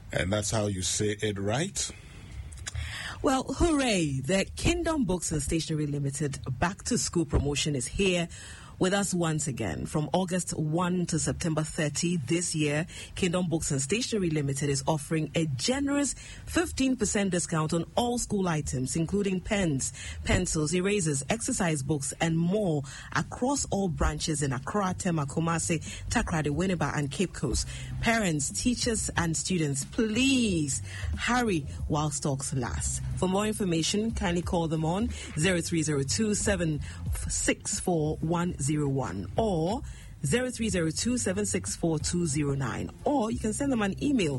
And that's how you say it, right? Well, hooray! The Kingdom Books and Stationery Limited Back to School promotion is here with us once again. From August 1 to September 30 this year, Kingdom Books and Stationery Limited is offering a generous 15% discount on all school items, including pens, pencils, erasers, exercise books, and more across all branches in Accra, Tema, Kumasi, Takrady, Winneba, and Cape Coast. Parents, teachers, and students, please hurry while stocks last. For more information, kindly call them on 0302 764 101 or 0302 764 209, or you can send them an email,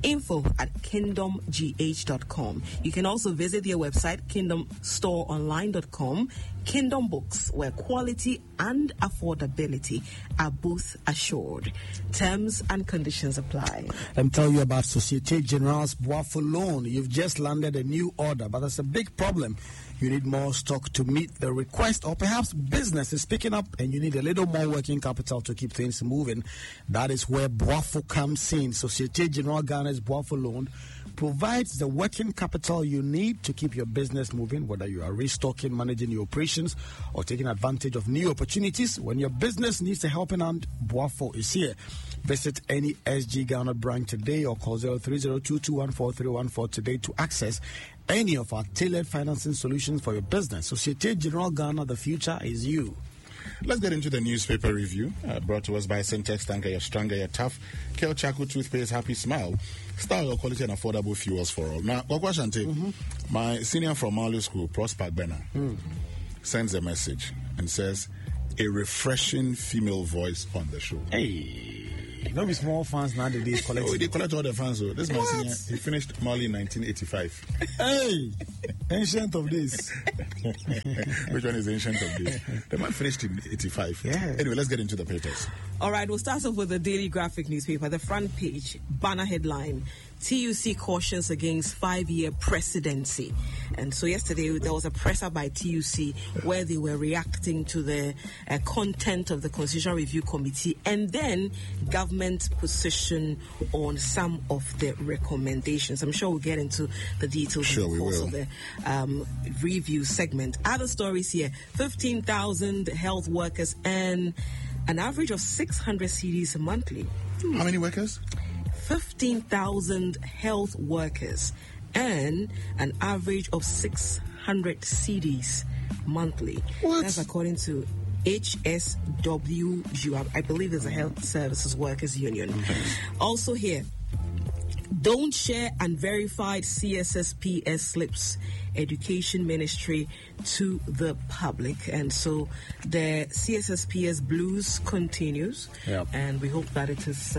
info@kingdomgh.com. You can also visit their website, kingdomstoreonline.com. Kingdom Books, where quality and affordability are both assured. Terms and conditions apply. Let me tell you about Societe Generale's Boafo loan. You've just landed a new order, but there's a big problem. You need more stock to meet the request, or perhaps business is picking up and you need a little more working capital to keep things moving. That is where Boafo comes in. Societe Generale Ghana's Boafo loan provides the working capital you need to keep your business moving, whether you are restocking, managing your operations, or taking advantage of new opportunities. When your business needs a helping hand, Boafo is here. Visit any SG Ghana branch today or call 0302214314 today to access any of our tailored financing solutions for your business. Societe Generale Ghana, the future is you. Let's get into the newspaper review, brought to us by Syntex Tanker, you're stronger, you're tough. Kel Chaco Toothpaste, Happy Smile. Style, quality, and affordable fuels for all. Now, Shante, my senior from Marlow School, Prosper Benner, sends a message and says, a refreshing female voice on the show. Hey. Don't be small fans nowadays. They collect all the fans. So. This is my senior. He finished Mali in 1985. Hey, ancient of this. Which one is ancient of this? The man finished in 85. Yeah. Anyway, let's get into the papers. All right, we'll start off with the Daily Graphic newspaper. The front page, banner headline, TUC cautions against 5-year presidency. And so yesterday there was a presser by TUC where they were reacting to the content of the Constitutional Review Committee and then government position on some of the recommendations. I'm sure we'll get into the details in the course of the review segment. Other stories here, 15,000 health workers and an average of 600 cedis monthly. How many workers? 15,000 health workers and an average of 600 cedis monthly. What? That's according to HSWU. I believe it's a Health Services Workers Union. Also here, don't share unverified CSSPS slips, Education Ministry to the public. And so the CSSPS blues continues. Yep. And we hope that it is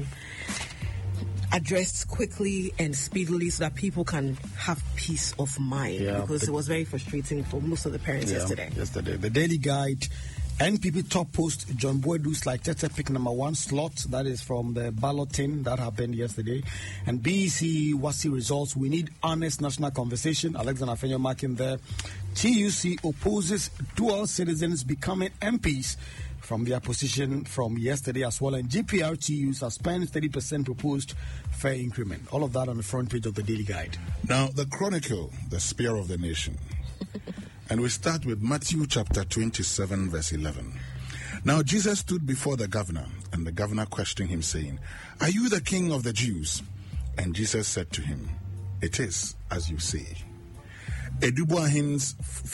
addressed quickly and speedily so that people can have peace of mind, because it was very frustrating for most of the parents yesterday. The Daily Guide, NPP top post John Boydou's like Tete pick number 1 slot. That is from the balloting that happened yesterday. And BEC WASI results. We need honest national conversation. Alexander Fenyo marking there. TUC opposes dual citizens becoming MPs from their position from yesterday as well. And GPRTU suspends 30% proposed fare increment. All of that on the front page of the Daily Guide. Now, the Chronicle, the spear of the nation. And we start with Matthew chapter 27, verse 11. Now Jesus stood before the governor, and the governor questioned him, saying, Are you the king of the Jews? And Jesus said to him, It is as you say. Edubuahin's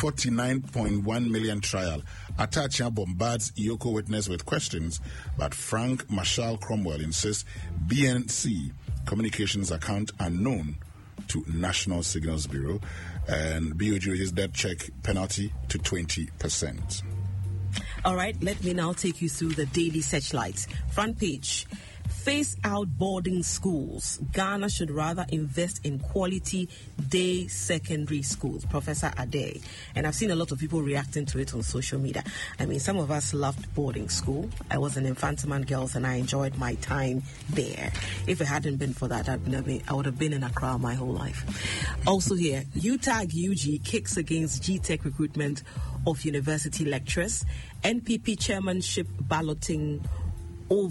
49.1 million trial. Atachia bombards Iyoko witness with questions, but Frank Marshall Cromwell insists BNC communications account unknown to National Signals Bureau, and BOG reduces debt check penalty to 20%. All right, let me now take you through the Daily Searchlight. Front page. Phase out boarding schools. Ghana should rather invest in quality day secondary schools. Professor Ade. And I've seen a lot of people reacting to it on social media. I mean, some of us loved boarding school. I was an Infantiman Girls and I enjoyed my time there. If it hadn't been for that, I would have been in Accra my whole life. Also here, UTAG UG kicks against GTech recruitment of university lecturers. NPP chairmanship balloting over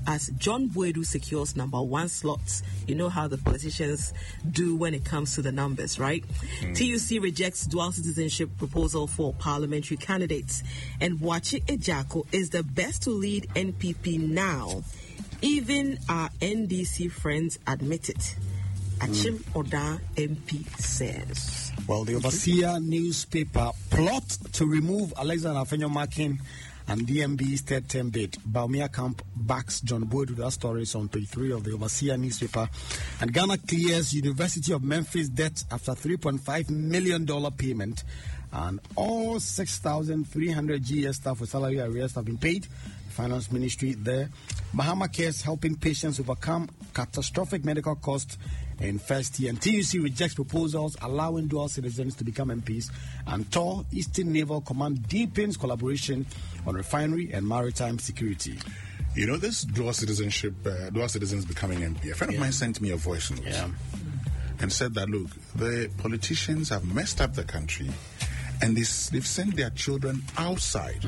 as John Boadu secures number 1 slots. You know how the politicians do when it comes to the numbers, right? TUC rejects dual citizenship proposal for parliamentary candidates. And Wachi Ejako is the best to lead NPP now. Even our NDC friends admit it. Achim Oda MP says. Well, the Overseer newspaper plot to remove Alexander Afenyo-Markin and DMB's third-term bid. Baumia Camp backs John Boadu. That story is on page 3 of the Overseer newspaper. And Ghana clears University of Memphis debt after $3.5 million payment. And all 6,300 GS staff with salary arrears have been paid. Finance Ministry there. Bahama Cares helping patients overcome catastrophic medical costs in first year. And TUC rejects proposals allowing dual citizens to become MPs. And TOR, Eastern Naval Command, deepens collaboration on refinery and maritime security. You know, this dual citizenship, dual citizens becoming MP. A friend of mine sent me a voice note and said that, look, the politicians have messed up the country and they've sent their children outside.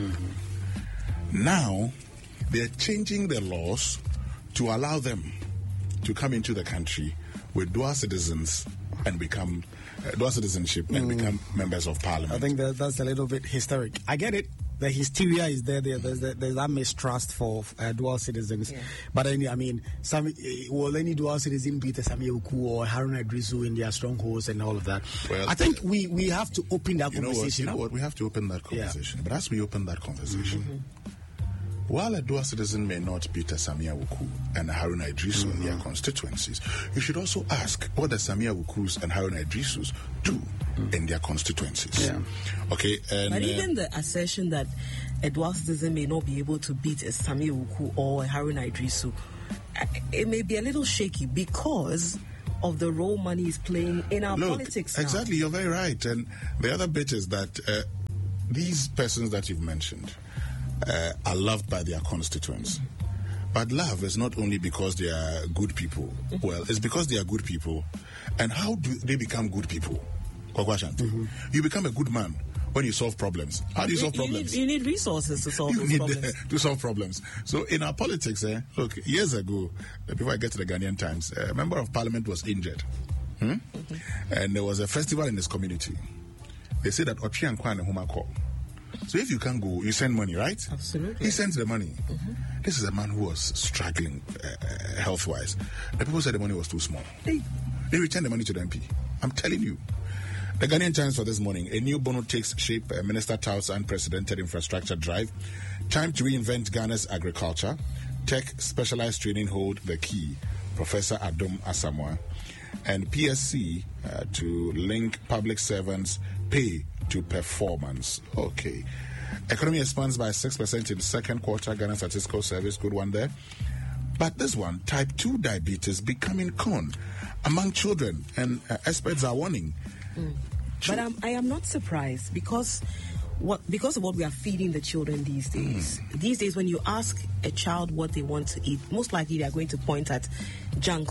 Now, they're changing the laws to allow them to come into the country with dual citizens and become dual citizenship and become members of parliament. I think that's a little bit historic. I get it. The hysteria is there. There's that mistrust for dual citizens. But I mean, will any dual citizen beat Samia Uku or Haruna Idrisu in their strongholds and all of that? Well, I think we have to open that conversation. You know what? We have to open that conversation. But as we open that conversation, while a dual citizen may not beat Samia Uku and Haruna Idrisu in their constituencies, you should also ask what the Samia Ukus and Haruna Idrisus do in their constituencies. Okay, but even the assertion that a dual citizen may not be able to beat a Samia Uku or a Haruna Idrisu, it may be a little shaky because of the role money is playing in our politics now. Exactly, you're very right. And the other bit is that these persons that you've mentioned are loved by their constituents. But love is not only because they are good people. Well, it's because they are good people. And how do they become good people? You become a good man when you solve problems. How do you solve problems? You need resources to solve those problems. To solve problems. So in our politics, look, years ago, before I get to the Ghanaian Times, a member of parliament was injured. And there was a festival in his community. They said that Ochi and Kwan and Humako. So if you can't go, you send money, right? Absolutely. He sends the money. This is a man who was struggling health-wise. The people said the money was too small. They returned the money to the MP. I'm telling you. The Ghanaian Times for this morning. A new bono takes shape. Minister touts unprecedented infrastructure drive. Time to reinvent Ghana's agriculture. Tech specialized training hold the key. Professor Adom Asamoah. And PSC to link public servants' pay to performance. Okay. Economy expands by 6% in second quarter. Ghana Statistical Service, good one there. But this one, type 2 diabetes becoming common among children, and experts are warning. But I am not surprised because of what we are feeding the children these days. These days, when you ask a child what they want to eat, most likely they are going to point at junk